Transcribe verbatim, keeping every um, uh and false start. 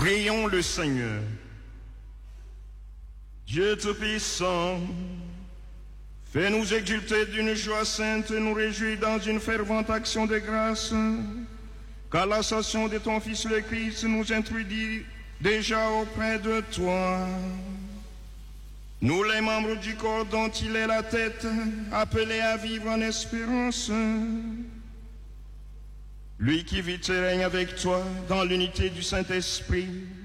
Prions le Seigneur. Dieu Tout-Puissant, fais-nous exulter d'une joie sainte et nous réjouir dans une fervente action de grâce, car l'ascension de ton Fils le Christ nous introduit déjà auprès de toi. Nous, les membres du corps dont il est la tête, appelés à vivre en espérance, lui qui vit et règne avec toi dans l'unité du Saint-Esprit,